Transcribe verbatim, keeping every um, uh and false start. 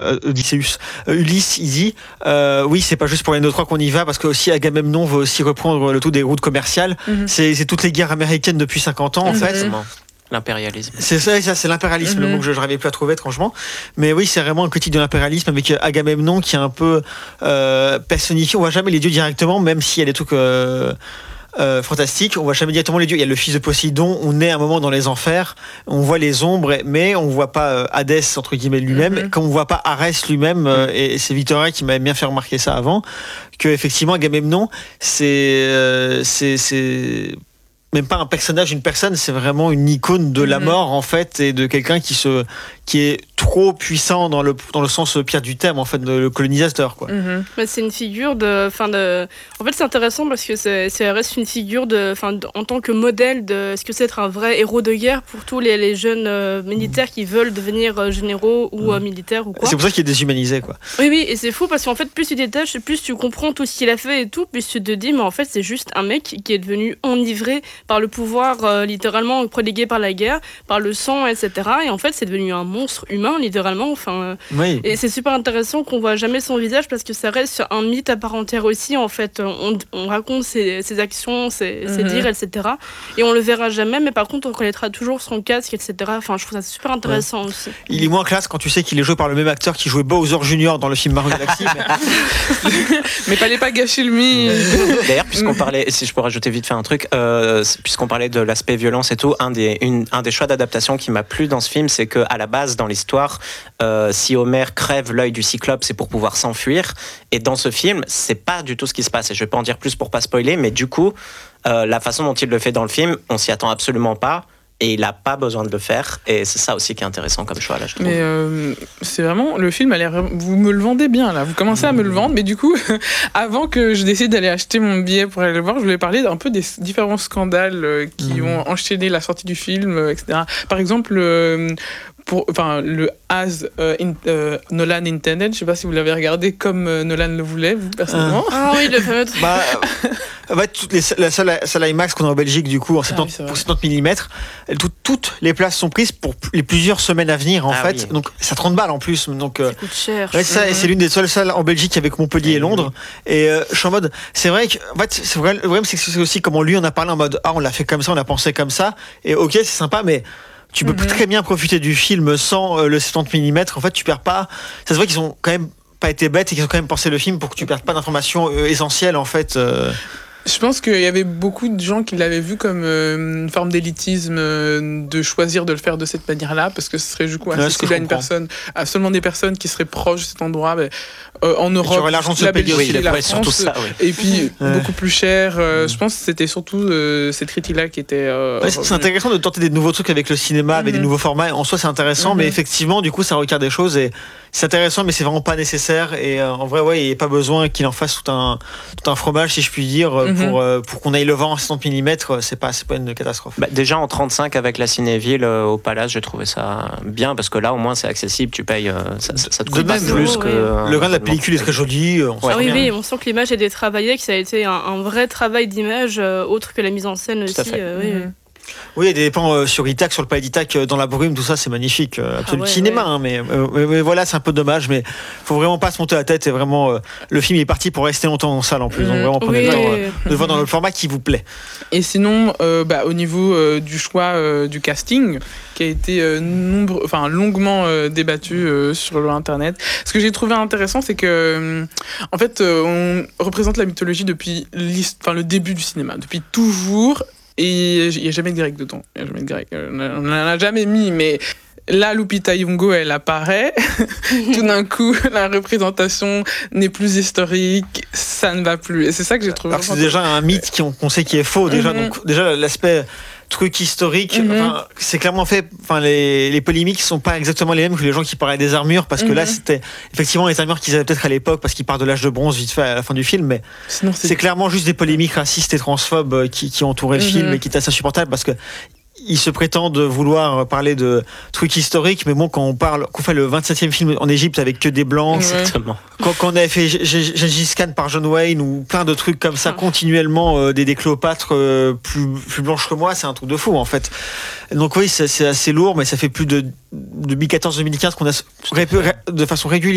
euh, Odysseus, euh, Ulysse, il dit euh, oui, c'est pas juste pour les nos trois qu'on y va, parce que aussi Agamemnon veut aussi reprendre le tout des routes commerciales. Mm-hmm. C'est, c'est toutes les guerres américaines depuis cinquante ans, en mm-hmm. fait. L'impérialisme. C'est ça, ça c'est l'impérialisme, mm-hmm. le mot que je n'arrivais plus à trouver, étrangement. Mais oui, c'est vraiment un critique de l'impérialisme avec Agamemnon qui est un peu euh, personnifié. On voit jamais les dieux directement, même s'il y a des trucs euh, euh, fantastiques. On voit jamais directement les dieux. Il y a le fils de Poséidon. On est à un moment dans les enfers. On voit les ombres, mais on voit pas euh, Hadès entre guillemets lui-même. Mm-hmm. Comme on voit pas Arès lui-même. Euh, et, et c'est Victoria qui m'avait bien fait remarquer ça avant. Que effectivement, Agamemnon, c'est, euh, c'est, c'est même pas un personnage, une personne, c'est vraiment une icône de la mort en fait, et de quelqu'un qui se, qui est trop puissant dans le dans le sens pire du terme en fait, de, le colonisateur quoi. Mm-hmm. Bah, c'est une figure de, enfin de, en fait c'est intéressant parce que c'est, c'est reste une figure de, enfin en tant que modèle de ce que c'est être un vrai héros de guerre pour tous les, les jeunes euh, militaires qui veulent devenir euh, généraux ou euh, militaires ou quoi. C'est pour ça qu'il est déshumanisé quoi. Oui oui, et c'est fou parce qu'en fait plus tu détaches, plus tu comprends tout ce qu'il a fait et tout, plus tu te dis mais en fait c'est juste un mec qui est devenu enivré par le pouvoir euh, littéralement prodigué par la guerre, par le sang, et cetera. Et en fait, c'est devenu un monstre humain, littéralement. Enfin, euh, oui. Et c'est super intéressant qu'on voit jamais son visage parce que ça reste un mythe à part entière aussi. En fait, on, on raconte ses, ses actions, ses, mm-hmm. ses dires, et cetera. Et on le verra jamais, mais par contre, on connaîtra toujours son casque, et cetera. Enfin, je trouve ça super intéressant ouais. aussi. Il est moins classe quand tu sais qu'il est joué par le même acteur qui jouait Bowser Junior dans le film Mario Galaxy. mais... mais fallait pas gâcher le mi. D'ailleurs, puisqu'on parlait, si je peux rajouter vite fait un truc, euh, puisqu'on parlait de l'aspect violence et tout, un des, une, un des choix d'adaptation qui m'a plu dans ce film, c'est qu'à la base, dans l'histoire, euh, si Homer crève l'œil du Cyclope, c'est pour pouvoir s'enfuir. Et dans ce film, c'est pas du tout ce qui se passe. Et je vais pas en dire plus pour pas spoiler, mais du coup, euh, la façon dont il le fait dans le film, on s'y attend absolument pas. Et il n'a pas besoin de le faire. Et c'est ça aussi qui est intéressant comme choix, là, je trouve. Mais euh, c'est vraiment... Le film a l'air... Vous me le vendez bien, là. Vous commencez à me le vendre. Mais du coup, avant que je décide d'aller acheter mon billet pour aller le voir, je voulais parler d'un peu des différents scandales euh, qui mmh. ont enchaîné la sortie du film, euh, et cetera. Par exemple... Euh, Pour, enfin, le As euh, in, euh, Nolan Intended, je sais pas si vous l'avez regardé comme euh, Nolan le voulait, vous personnellement. Ah oui, le fameux. Bah, en fait, toutes les, la salle, salle IMAX qu'on a en Belgique, du coup, en soixante-dix, ah oui, pour soixante millimètres, tout, toutes les places sont prises pour les plusieurs semaines à venir, en ah fait. Oui. Donc, ça trente balles en plus. Donc, ça coûte cher. Ouais, ça, mm-hmm. c'est l'une des seules salles en Belgique avec Montpellier et Londres. Et euh, je suis en mode, c'est vrai que, en fait, c'est vrai, le problème, c'est que c'est aussi comment lui, on a parlé en mode, ah, on l'a fait comme ça, on a pensé comme ça. Et ok, c'est sympa, mais. Tu peux mm-hmm. très bien profiter du film sans euh, le soixante millimètres. En fait, tu perds pas. Ça se voit qu'ils ont quand même pas été bêtes et qu'ils ont quand même pensé le film pour que tu perdes pas d'informations euh, essentielles en fait. Euh... Je pense qu'il y avait beaucoup de gens qui l'avaient vu comme euh, une forme d'élitisme, euh, de choisir de le faire de cette manière-là, parce que ce serait du coup accessible à une personne, à seulement des personnes qui seraient proches de cet endroit. Mais, euh, en Europe, la Belgique, oui, la France, surtout ça, oui. Et puis ouais. beaucoup plus cher. Euh, mmh. Je pense que c'était surtout euh, cette critique-là qui était. Euh, ouais, c'est, c'est intéressant de tenter des nouveaux trucs avec le cinéma, mmh. avec des nouveaux formats. En soi, c'est intéressant, mmh. mais effectivement, du coup, ça requiert des choses et c'est intéressant, mais c'est vraiment pas nécessaire. Et euh, en vrai, ouais, il n'y a pas besoin qu'il en fasse tout un, tout un fromage, si je puis dire, mmh. pour, euh, pour qu'on aille le voir en soixante millimètres. C'est pas, c'est pas une catastrophe. Bah, déjà en trente-cinq avec la Cinéville euh, au Palace, j'ai trouvé ça bien parce que là, au moins, c'est accessible. Tu payes, euh, ça, ça, ça te coûte pas plus oh, que. Ouais. Euh, le grain de la pellicule est très joli. On ah oui, oui, on sent que l'image est travaillée, que ça a été un, un vrai travail d'image euh, autre que la mise en scène aussi. Euh, oui, mmh. Oui, il y a des plans euh, sur Itac, sur le palais d'Itac, euh, dans la brume, tout ça, c'est magnifique. Euh, absolument ah ouais, cinéma, ouais. hein, mais, euh, mais, mais voilà, c'est un peu dommage, mais faut vraiment pas se monter la tête. Et vraiment, euh, le film est parti pour rester longtemps en salle en plus. Mmh. Donc vraiment, prenez oui. le temps euh, de le voir dans le format qui vous plaît. Et sinon, euh, bah, au niveau euh, du choix euh, du casting, qui a été euh, nombre, enfin, longuement euh, débattu euh, sur l'internet, ce que j'ai trouvé intéressant, c'est que, euh, en fait, euh, on représente la mythologie depuis enfin, le début du cinéma, depuis toujours. Et il n'y a jamais de grec dedans. Il n'y a jamais de grec. On n'en a jamais mis, mais là, Lupita Nyong'o, elle apparaît. Tout d'un coup, la représentation n'est plus historique. Ça ne va plus. Et c'est ça que j'ai trouvé. Alors que c'est déjà un mythe qu'on, qu'on sait qui est faux. Déjà, mm-hmm. donc, déjà l'aspect truc historique, mm-hmm. enfin, c'est clairement fait. Enfin, les, les polémiques sont pas exactement les mêmes que les gens qui parlaient des armures, parce que mm-hmm. là, c'était effectivement les armures qu'ils avaient peut-être à l'époque, parce qu'ils parlent de l'âge de bronze vite fait à la fin du film, mais Sinon, c'est... c'est clairement juste des polémiques racistes et transphobes qui, qui ont entouré mm-hmm. le film et qui étaient assez insupportables, parce que ils se prétendent vouloir parler de trucs historiques, mais bon, quand on parle, qu'on fait le vingt-septième film en Égypte avec que des blancs, exactement. Quand, quand on avait fait Gengis Khan par John Wayne ou plein de trucs comme ça, continuellement euh, des, des Cléopâtres euh, plus, plus blanches que moi, c'est un truc de fou en fait. Donc oui, c'est, c'est assez lourd, mais ça fait plus de deux mille quatorze deux mille quinze qu'on a de façon régulière